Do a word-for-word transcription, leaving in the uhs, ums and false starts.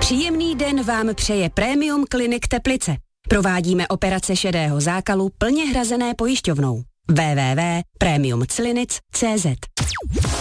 Příjemný den vám přeje Premium Clinic Teplice. Provádíme operace šedého zákalu plně hrazené pojišťovnou. w w w tečka premium clinic tečka c z